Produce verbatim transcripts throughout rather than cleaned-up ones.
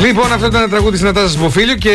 Λοιπόν, αυτό ήταν ένα τραγούδι της Νατάσας Μποφίλιο και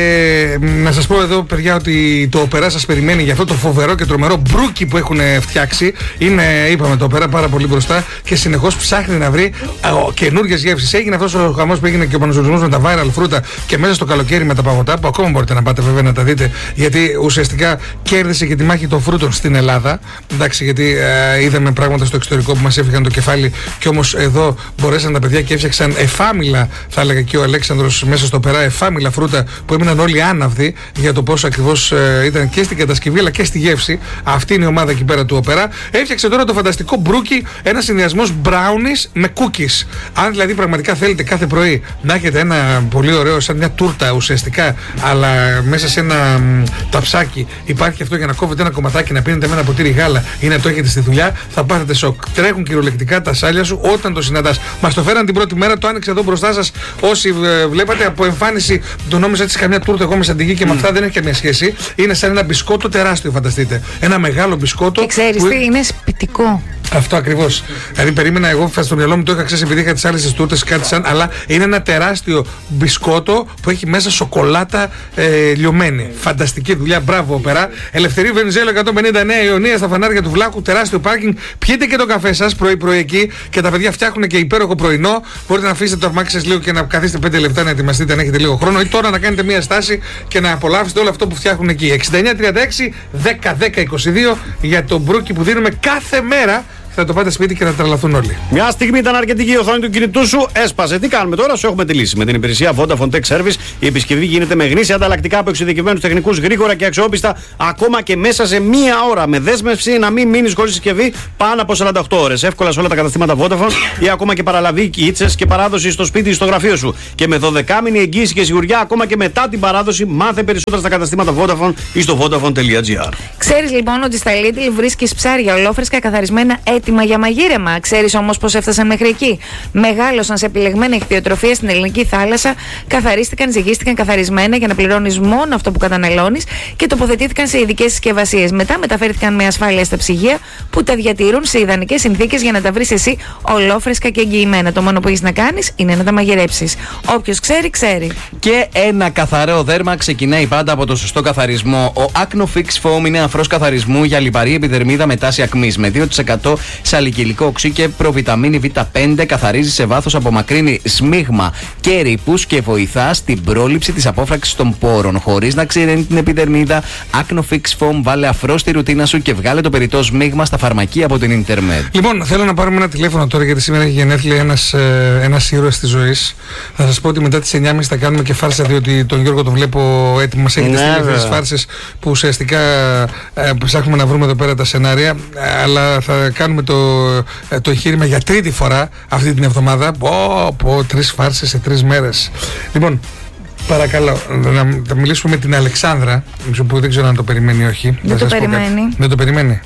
να σας πω εδώ, παιδιά, ότι το Οπερά σας περιμένει για αυτό το φοβερό και τρομερό μπρούκι που έχουν φτιάξει. Είναι, είπαμε, το Οπερά πάρα πολύ μπροστά και συνεχώς ψάχνει να βρει καινούργιες γεύσεις. Έγινε αυτός ο χαμός που έγινε και ο πανοζωρισμός με τα viral φρούτα και μέσα στο καλοκαίρι με τα παγωτά, που ακόμα μπορείτε να πάτε βέβαια να τα δείτε, γιατί ουσιαστικά κέρδισε και τη μάχη των φρούτων στην Ελλάδα. Εντάξει, γιατί ε, είδαμε πράγματα στο εξωτερικό που μας έφυγαν το κεφάλι, και όμως εδώ μπορέσαν τα παιδιά και έφτιαξαν εφάμιλα, θα έλεγα και ο Αλέξανδρος μέσα στο Οπερά, εφάμιλα φρούτα που έμειναν όλοι άναυδοι για το πόσο ακριβώς ε, ήταν και στην κατασκευή αλλά και στη γεύση. Αυτή είναι η ομάδα εκεί πέρα του Οπερά. Έφτιαξε τώρα το φανταστικό μπρούκι, ένα συνδυασμός brownies με cookies. Αν δηλαδή πραγματικά θέλετε κάθε πρωί να έχετε ένα πολύ ωραίο, σαν μια τούρτα ουσιαστικά, αλλά μέσα σε ένα μ, ταψάκι υπάρχει αυτό για να κόβετε ένα κομματάκι, να πίνετε με ένα ποτήρι γάλα ή να το έχετε στη δουλειά, θα πάθετε σοκ. Τρέχουν κυριολεκτικά τα σάλια σου όταν το συναντάς. Μας το φέραν την πρώτη μέρα, το άνοιξε εδώ μπροστά σας. Όσοι ε, βλέπατε από εμφάνιση, το νόμιζα έτσι καμιά τούρτα εγώ με σαντιγί και mm. με αυτά δεν έχει καμία σχέση. Είναι σαν ένα μπισκότο τεράστιο, φανταστείτε. Ένα μεγάλο μπισκότο. Και ξέρεις που... τι, είναι σπιτικό. Αυτό ακριβώς. Δηλαδή περίμενα εγώ, στο μυαλό μου το είχα ξέρει επειδή είχα τις άλλες τις τούρτες κάτι σαν, αλλά είναι ένα τεράστιο μπισκότο που έχει μέσα σοκολάτα ε, λιωμένη. Φανταστική δουλειά, μπράβο Οπερά. Ελευθερίου Βενιζέλο εκατόν πενήντα εννέα Ιωνία στα φανάρια του Βλάχου, τεράστιο πάρκινγκ. Πιείτε και το καφέ σας πρωί-πρωί εκεί και τα παιδιά φτιάχνουν και υπέροχο πρωινό. Μπορείτε να αφήσετε το αρμάκι σας λίγο και να καθίσετε πέντε λεπτά να ετοιμαστείτε αν έχετε λίγο χρόνο, ή τώρα να κάνετε μια στάση και να απολαύσετε όλο αυτό που φτιάχνουν εκεί. εξήντα εννέα τριάντα έξι δέκα δέκα είκοσι δύο για το μπρούκι που δίνουμε κάθε μέρα. Θα το πάτε σπίτι και θα τρελαθούν όλοι. Μια στιγμή ήταν αρκετή η οθόνη του κινητού σου, έσπασε. Τι κάνουμε τώρα, σου έχουμε τη λύση. Με την υπηρεσία Vodafone Tech Service η επισκευή γίνεται με γνήσια ανταλλακτικά από εξειδικευμένους τεχνικούς, γρήγορα και αξιόπιστα, ακόμα και μέσα σε μία ώρα. Με δέσμευση να μην μείνεις χωρίς συσκευή πάνω από σαράντα οκτώ ώρες. Εύκολα σε όλα τα καταστήματα Vodafone ή ακόμα και παραλαβή, κίτσες και παράδοση στο σπίτι ή στο γραφείο σου. Και με δωδεκάμηνη εγγύηση και σιγουριά ακόμα και μετά την παράδοση. Μάθε περισσότερα στα καταστήματα Vodafone ή στο vodafone τελεία gr. Ξέρεις λοιπόν ότι στα Lidl βρίσκεις ψάρια ολόφρεσκα καθαρισμένα έτοιμα για μαγείρεμα. Ξέρεις όμως πώς έφτασαν μέχρι εκεί? Μεγάλωσαν σε επιλεγμένα ιχθυοτροφία στην ελληνική θάλασσα, καθαρίστηκαν, ζυγίστηκαν καθαρισμένα για να πληρώνεις μόνο αυτό που καταναλώνεις και τοποθετήθηκαν σε ειδικές συσκευασίες. Μετά μεταφέρθηκαν με ασφάλεια στα ψυγεία που τα διατηρούν σε ιδανικές συνθήκες για να τα βρεις εσύ ολόφρεσκα και εγγυημένα. Το μόνο που έχεις να κάνεις είναι να τα μαγειρέψεις. Όποιος ξέρει, ξέρει. Και ένα καθαρό δέρμα ξεκινάει πάντα από το σωστό καθαρισμό. Ο Acno Fix Foam είναι αφρός καθαρισμού για λιπαρή επιδερμίδα με τάση ακμής. Με δύο τοις εκατό σαλικυλικό οξύ και προβιταμίνη βι πέντε, καθαρίζει σε βάθος, απομακρύνει σμίγμα και ρήπους και βοηθά στην πρόληψη της απόφραξης των πόρων. Χωρίς να ξηραίνει την επιδερμίδα, Acno Fix Foam, βάλε αφρό στη ρουτίνα σου και βγάλε το περιττό σμίγμα στα φαρμακεία από την ίντερνετ. Λοιπόν, θέλω να πάρουμε ένα τηλέφωνο τώρα, γιατί σήμερα έχει γενέθλια ένας, ε, ένας ήρωας της ζωής. Θα σας πω ότι μετά τις εννιά και μισή θα κάνουμε και φάρσα, διότι τον Γιώργο τον βλέπω έτοιμο. Μας έχετε στείλει αυτές τις φάρσες που ουσιαστικά ε, ψάχνουμε να βρούμε εδώ πέρα τα σενάρια. Αλλά θα κάνουμε το, ε, το εγχείρημα για τρίτη φορά αυτή την εβδομάδα. Πω, πω, τρεις φάρσες σε τρεις μέρες. Λοιπόν, παρακαλώ, να, θα μιλήσουμε με την Αλεξάνδρα, που δεν ξέρω αν το περιμένει ή όχι. Δεν το περιμένει. Δεν το περιμένει.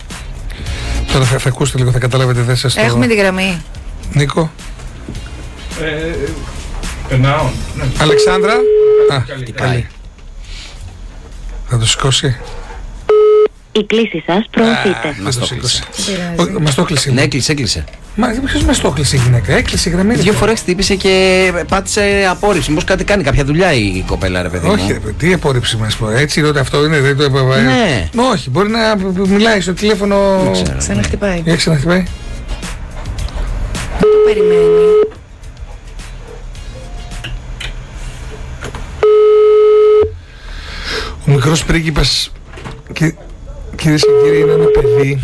Τώρα θα, θα ακούσετε λίγο, θα καταλάβετε, δεν σας το... Έχουμε τη γραμμή. Νίκο. Ε, περνάω. Ναι. Αλεξάνδρα. Καλή, Α, καλή, καλή. καλή. Θα το σηκώσει. Η κλήση σας προωθείται. Μας το έκλεισε. Μας το έκλεισε. Ναι, έκλεισε, έκλεισε. Μα ποιος μας το έκλεισε η γυναίκα? Έκλεισε η γραμμή. Δύο φορές χτύπησε και πάτησε απόρριψη. Μήπως κάτι κάνει, κάποια δουλειά η κοπέλα, ρε παιδί μου. Όχι, ρε, τι απόρριψη μας πω. Έτσι είναι ότι αυτό είναι, δεν το έπρεπε. Ναι. Όχι, μπορεί να μιλάει στο τηλέφωνο. Ξαναχτυπάει. Για ξαναχτυπάει. Δεν το περιμένει. Ο μικρός πρίγκιπας, και, κυρίες και κύριοι, είναι ένα παιδί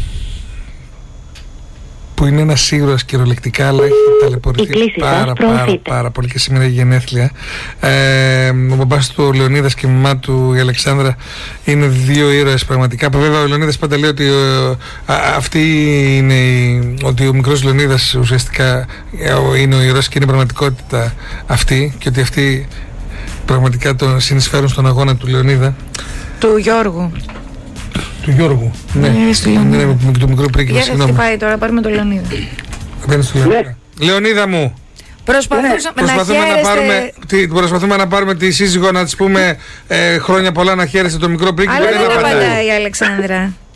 που είναι ένας ήρωας κυριολεκτικά, αλλά έχει ταλαιπωρηθεί πάρα, πάρα, πάρα πολύ και σήμερα η γενέθλια. Ε, ο μπαμπάς του ο Λεωνίδας και η μαμά του η Αλεξάνδρα είναι δύο ήρωες πραγματικά. Βέβαια ο Λεωνίδας πάντα λέει ότι ο, α, αυτή είναι η, ότι ο μικρός Λεωνίδας ουσιαστικά είναι ο ήρωας και είναι πραγματικότητα αυτή, και ότι αυτοί πραγματικά τον συνεισφέρουν στον αγώνα του Λεωνίδα. Του Γιώργου. Του Γιώργου. Ναι, ναι, ναι, με το μικρό πρίγκιπα. Για να πάει τώρα, πάρουμε τον Λεωνίδα. Παίρνεις το Λεωνίδα. Λεωνίδα μου. Προσπαθούσαμε, προσπαθούμε, να να πάρουμε, τι, προσπαθούμε να πάρουμε τη σύζυγο να της πούμε ε, χρόνια πολλά, να χαίρεστε το μικρό πρίγκιπα. Αλλά δεν απαντάει η Αλεξάνδρα.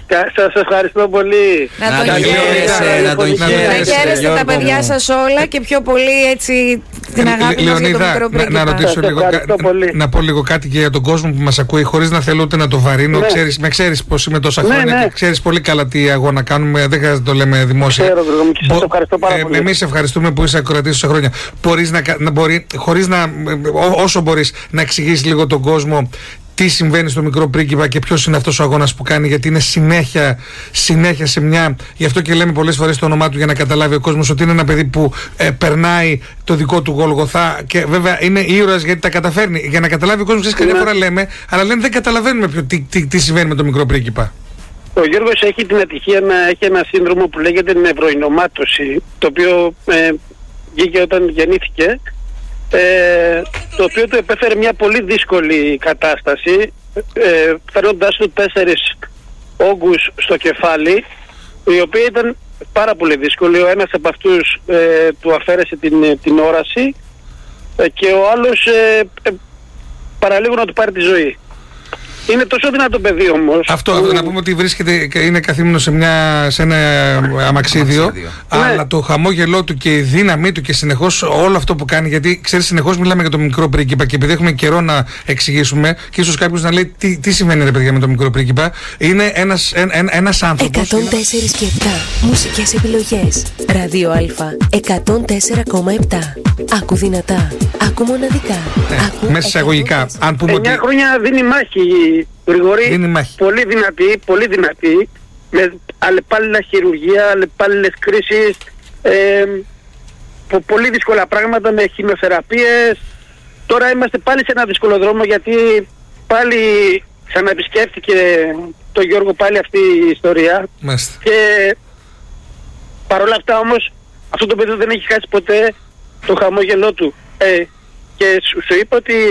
Σας ευχαριστώ πολύ. Να Να τον τον χαίρεσαι, να τον Να χαίρεσαι, χαίρεστε τα Γιώργο παιδιά μου. σας όλα και πιο πολύ έτσι την αγάπη μας για το Λεωνίδα, μικρό να, να πρίγκιπα. ρωτήσω Σας λίγο, ευχαριστώ κα- πολύ. να πω λίγο κάτι και για τον κόσμο που μας ακούει, χωρίς να θέλω ούτε να το βαρύνω. Ναι. Ξέρεις, με ξέρεις πως είμαι τόσα Ναι, χρόνια ναι. και ξέρεις πολύ καλά τι αγώνα κάνουμε. Δεν χρειάζεται να το λέμε δημόσια. Ξέρω, Γιώργο μου, και σας Μπο- ευχαριστώ πάρα ε, πολύ. Εμείς ευχαριστούμε που είσαι ακροατής τόσα χρόνια. Μπορείς να, κα- να μπορεί, χωρίς να, ό, όσο μπορείς να εξηγήσεις λίγο τον κόσμο τι συμβαίνει στο μικρό πρίγκιπα και ποιος είναι αυτός ο αγώνας που κάνει, γιατί είναι συνέχεια, συνέχεια σε μια. Γι' αυτό και λέμε πολλές φορές το όνομά του για να καταλάβει ο κόσμος ότι είναι ένα παιδί που ε, περνάει το δικό του Γολγοθά και βέβαια είναι ήρωας γιατί τα καταφέρνει. Για να καταλάβει ο κόσμος, ξέρεις, καμιά Ναι. φορά λέμε, αλλά λένε δεν καταλαβαίνουμε ποιο, τι, τι, τι συμβαίνει με το μικρό πρίγκιπα. Ο Γιώργος έχει την ατυχία να έχει ένα σύνδρομο που λέγεται νευροϊνομάτωση, το οποίο ε, βγήκε όταν γεννήθηκε, ε, το οποίο του επέφερε μια πολύ δύσκολη κατάσταση, ε, φέρνοντάς του τέσσερις όγκους στο κεφάλι, η οποία ήταν πάρα πολύ δύσκολη. Ο ένας από αυτούς ε, του αφαίρεσε την, την όραση ε, και ο άλλος ε, ε, παραλίγο να του πάρει τη ζωή. Είναι τόσο δυνατό παιδί όμως. Αυτό, που- να πούμε ότι βρίσκεται, και είναι καθήμενο σε, μια, σε ένα αμαξίδιο, Αμαξίδιο. αλλά Ναι. το χαμόγελό του και η δύναμή του και συνεχώς όλο αυτό που κάνει, γιατί ξέρεις, συνεχώς μιλάμε για το μικρό πρίγκιπα και επειδή έχουμε καιρό να εξηγήσουμε, και ίσως κάποιος να λέει τι, τι συμβαίνει ρε παιδιά με το μικρό πρίγκιπα, είναι ένας, ένα, ένα, ένας άνθρωπος. εκατόν τέσσερα και επτά μουσικές επιλογές. Ράδιο Α εκατόν τέσσερα κόμμα επτά. Άκου δυνατά. Άκου μοναδικά. Άκου Μέσα εισαγωγικά, εκατόν τέσσερα. αν πούμε ότι. εννιά χρόνια δίνει μάχη, Γρηγόρη. Δίνει μάχη. Πολύ δυνατή, πολύ δυνατή. Με αλλεπάλληλα χειρουργία, αλλεπάλληλες κρίσεις. Ε, πο- πολύ δύσκολα πράγματα με χημειοθεραπείες. Τώρα είμαστε πάλι σε ένα δύσκολο δρόμο γιατί πάλι ξαναεπισκέφθηκε το Γιώργο πάλι αυτή η ιστορία. Μάλιστα. Και παρόλα αυτά όμως αυτό το παιδί δεν έχει χάσει ποτέ το χαμόγελό του. Ε, και σου, σου είπα ότι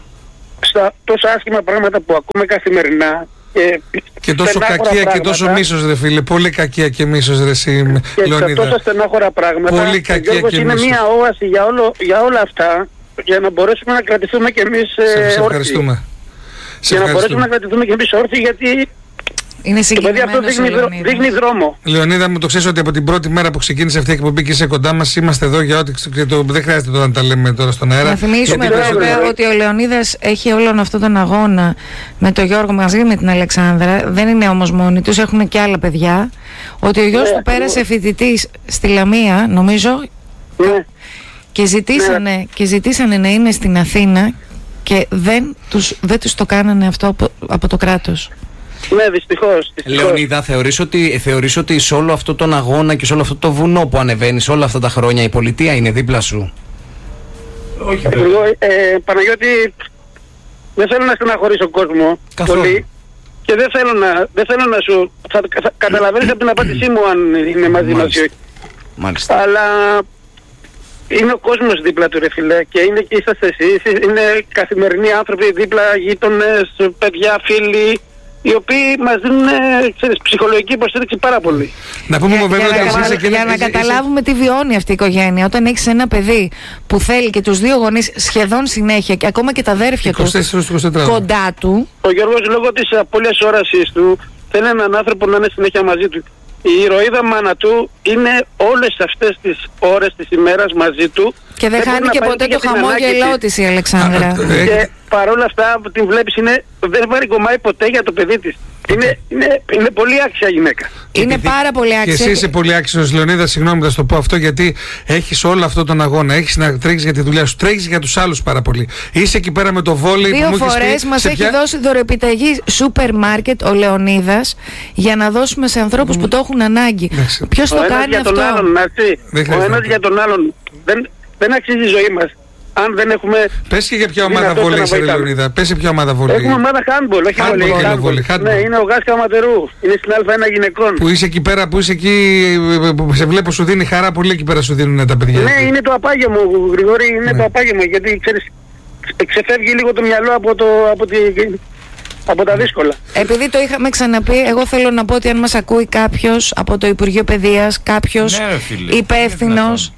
στα τόσα άσχημα πράγματα που ακούμε καθημερινά και, Και τόσο στενάχωρα κακία και πράγματα, τόσο μίσος ρε φίλε. Πολύ κακία και μίσος ρε εσύ, και στα Λεωνίδα. τόσα στενάχωρα πράγματα, Πολύ ο κακία Γιώργος και είναι μίσος. μια όαση για, όλο, για όλα αυτά, για να μπορέσουμε να κρατηθούμε κι εμείς Σε, ε, σε όρθιοι. ευχαριστούμε. Σε Για να μπορέσουμε να ευχαριστούμε. κρατηθούμε κι εμείς όρθιοι, γιατί Είναι το παιδί αυτό συγκεκριμένος ο δείχνει, δρό- Λεωνίδας. δείχνει δρόμο. Λεωνίδα μου, το ξέρεις ότι από την πρώτη μέρα που ξεκίνησε αυτή η εκπομπή και είσαι κοντά μας, είμαστε εδώ για ό,τι και το, δεν χρειάζεται τώρα να τα λέμε τώρα στον αέρα. Να θυμίσουμε Γιατί περισσότερο- βέβαια ότι ο Λεωνίδας έχει όλον αυτόν τον αγώνα με τον Γιώργο μαζί με την Αλεξάνδρα. Δεν είναι όμως μόνοι τους, έχουν και άλλα παιδιά. Ότι ο γιος Ναι, του πέρασε ακριβώς. φοιτητής στη Λαμία, νομίζω, Ναι. και ζητήσανε, και ζητήσανε να είναι στην Αθήνα και δεν τους, δεν τους το κάνανε αυτό από, από το κράτος. Ναι, δυστυχώς. δυστυχώς. Λεωνίδα, θεωρείς ότι, θεωρείς ότι σε όλο αυτό τον αγώνα και σε όλο αυτό το βουνό που ανεβαίνεις όλα αυτά τα χρόνια η πολιτεία είναι δίπλα σου? Όχι, Ε, δεν. Γρηγόρη, ε, Παναγιώτη, δεν θέλω να στεναχωρήσω κόσμο Καθόλου. πολύ και δεν θέλω να, δεν θέλω να σου... Θα, θα καταλαβαίνεις από την απάντησή μου αν είναι μαζί μας ή Μάλιστα. όχι. Μάλιστα. Αλλά είναι ο κόσμος δίπλα του ρε φίλε και είναι και είσαστε εσείς, είναι καθημερινοί άνθρωποι δίπλα, γείτονες, παιδιά, φίλοι, οι οποίοι μας δίνουν ε, ξέρεις, ψυχολογική υποστήριξη πάρα πολύ. Να πούμε Για, βέβαια για ότι να, εσύ είσαι και για ένα- να είσαι- είσαι- καταλάβουμε τι βιώνει αυτή η οικογένεια. Όταν έχεις ένα παιδί που θέλει και τους δύο γονείς σχεδόν συνέχεια και ακόμα και τα αδέρφια του είκοσι τέσσερα είκοσι τέσσερα. κοντά του, Ο Γιώργος λόγω της απώλειας όρασης του θέλει έναν άνθρωπο να είναι συνέχεια μαζί του. Η ηρωίδα μάνα του είναι όλες αυτές τις ώρες της ημέρας μαζί του. και δεν μπορεί χάνει να και πάει ποτέ για το την ανάγκη χαμόγελό της η Αλεξάνδρα. Α, ε, Και παρόλα αυτά που την βλέπεις είναι, δεν βαρικομάει ποτέ για το παιδί της. Είναι, είναι, είναι πολύ άξια γυναίκα. Είναι επειδή- πάρα πολύ Και άξια. εσύ είσαι πολύ άξιος, Λεωνίδα, συγγνώμη να σου το πω αυτό, γιατί έχεις όλο αυτόν τον αγώνα. Έχεις να τρέξεις για τη δουλειά σου, τρέξεις για τους άλλους πάρα πολύ. Είσαι εκεί πέρα με το βόλεϊ που Δύο μου έχεις φορές πει, μας σε έχει ποια- δώσει δωρεοεπιταγή σούπερ μάρκετ ο Λεωνίδας για να δώσουμε σε ανθρώπους που το έχουν ανάγκη. Εντάξει. Ποιος Ο το ένας κάνει για τον αυτό? άλλον, έτσι. Δεν Ο χρειάζεται ένας να για τον άλλον. Δεν, δεν αξίζει η ζωή μας. Αν δεν έχουμε... Πες και για ποια ομάδα δυνατότητα βόλεϊ να είσαι, ρε βοηθάμε. Λεωνίδα. Πες σε ποια ομάδα βόλεϊ. Έχουμε ομάδα handball, όχι Handball βολέι, και handball. βολέι, handball. Ναι, είναι ο Γάσκα Ματερού. Είναι στην Α ένα γυναικών. Που είσαι εκεί πέρα, που είσαι εκεί, που σε βλέπω σου δίνει χαρά, πολύ εκεί πέρα σου δίνουν τα παιδιά. Ναι, είναι το απάγεμο, Γρηγόρη, είναι Ναι. το απάγεμο. Γιατί ξέρεις, ξεφεύγει λίγο το μυαλό από, το, από, τη, από τα δύσκολα. Επειδή το είχαμε ξαναπεί, εγώ θέλω να πω ότι αν μας ακούει κάποιος από το Υπουργείο Παιδείας, κάποιος Ναι, ρε φίλε, υπεύθυνος,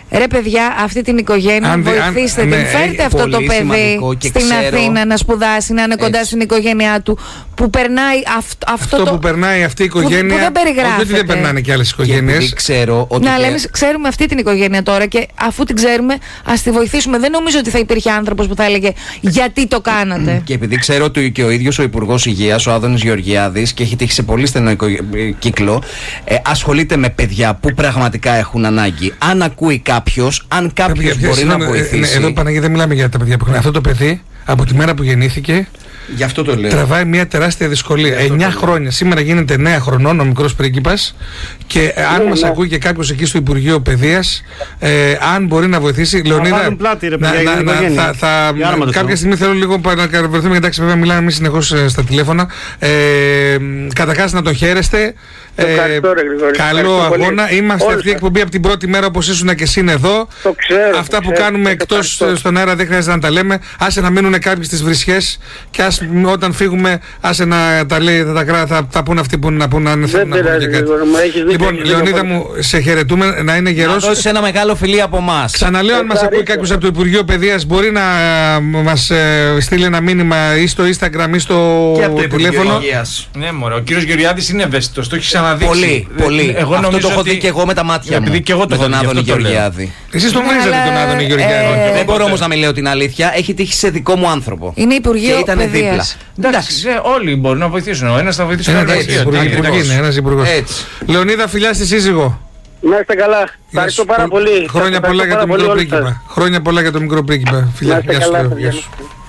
Ρε παιδιά, αυτή την οικογένεια Αν δι- αν- βοηθήστε ναι, την. Φέρτε έχει αυτό το πολύ παιδί σημαντικό και στην ξέρω- Αθήνα να σπουδάσει, να είναι κοντά Έτσι. στην οικογένειά του. Που περνάει αυ- αυτό, Αυτό το. που περνάει αυτή η οικογένεια. που δεν περιγράφεται. Όχι ότι δεν περνάνε και άλλες Και επειδή οικογένειες. ξέρω ότι. Ναι, αλλά και- εμεί ξέρουμε αυτή την οικογένεια τώρα και αφού την ξέρουμε, α τη βοηθήσουμε. Δεν νομίζω ότι θα υπήρχε άνθρωπο που θα έλεγε γιατί το κάνατε. Και επειδή ξέρω ότι και ο ίδιο ο Υπουργός Υγείας, ο Άδωνης Γεωργιάδης, και έχει τύχει σε πολύ στενό οικο- κύκλο, ε, ασχολείται με παιδιά που πραγματικά έχουν ανάγκη. Αν ακούει κάποιο, αν κάποιο Παιδιά, μπορεί συγγνώμη, να ε, ναι, βοηθήσει. Εδώ Παναγία δεν μιλάμε για τα παιδιά που έχουν. Αυτό το παιδί από τη μέρα που γεννήθηκε Γι' αυτό το λέω. τραβάει μια τεράστια δυσκολία. εννιά χρόνια. Σήμερα γίνεται εννέα χρονών ο μικρός πρίγκιπας και ε, αν Ναι, μας ναι. ακούει και κάποιος εκεί στο Υπουργείο Παιδείας, ε, αν μπορεί να βοηθήσει. Λεωνίδα, βάλουν πλάτη, ρε, παιδιά, να- για την να- να- οικογένεια. θα- θα- Για όνομα του κάποια Θεού. στιγμή θέλω λίγο πα- να καραβερθούμε. Εντάξει, βέβαια, μιλάμε εμείς συνεχώς ε, στα τηλέφωνα. Ε, Καταρχάς να τον χαίρεστε. Ε, Ευχαριστώ, ρε, Γρηγόρη. καλό Ευχαριστώ πολύ. αγώνα. Είμαστε Όλοι αυτή η σας. εκπομπή από την πρώτη μέρα όπως ήσουν και εσύ εδώ. Το ξέρω, Αυτά το που ξέρω. κάνουμε Το εκτός ευχαριστώ. στον αέρα δεν χρειάζεται να τα λέμε. Άσε να μείνουν κάποιοι στις βρισιές και ας, όταν φύγουμε, άσε να τα λέει, θα τα κρά, θα, θα πούν αυτοί που να πούν, αν θέλουν να πούνε πειράζει, και κάτι. Γρηγόρη μου, έχεις δίκιο, Λοιπόν, έχεις δίκιο Λεωνίδα πολύ. μου, σε χαιρετούμε, να είναι Να γερός. δώσει ένα μεγάλο φιλί από εμά. Ξαναλέω, αν μας Ευχαριστώ. ακούει κάποιος από το Υπουργείο Παιδείας, μπορεί να ε, μας ε, στείλει ένα μήνυμα ή στο Instagram ή στο Και από το Υπουργείο τηλέφωνο. Υγείας. Ναι, μωρέ, ο κύριος Γεωργιάδης είναι ευαίσθητος, το έχει ξαναδείξει. Πολύ, Ε, πολύ. Εγώ Αυτό νομίζω το έχω ότι- δει και εγώ με τα μάτια μου. Επειδή και εγώ το με έχω τον δει, γι' Άδωνη αυτό το λέω. Γεωργιάδη. Εσείς τον Ναι, βρίζατε αλλά, τον Άδωνη Γεωργιάδη. ε, Δεν μπορώ όμως να μην λέω την αλήθεια. Έχει τύχει σε δικό μου άνθρωπο. Είναι Υπουργείο Και ήταν δίπλα. Παιδείας. Εντάξει, ε, όλοι μπορούν να βοηθήσουν. Ο ένας θα βοηθήσει τον Ένας άλλο. έτσι, υπουργός, ακριβώς. υπουργοί είναι, ένας υπουργός. Έτσι. Λεωνίδα, φιλιά στη σύζυγο. Να είστε καλά. Ευχαριστώ πάρα πολύ. Χρόνια Σας πολλά για ευχαριστώ τον πάρα μικρό πολύ όλους πρίγκιπα. σας. Χρόνια πολλά για τον μικρό πρίγκιπα. Να Φιλιά, είστε γεια σου. καλά, Θεό, παιδιά. γεια σου.